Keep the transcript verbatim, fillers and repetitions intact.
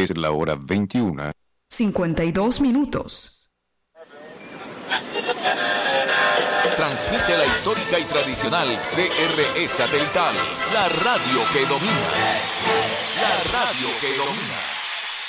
Es la hora veintiuna. cincuenta y dos minutos. Transmite la histórica y tradicional C R E satelital, la radio que domina. La radio que domina.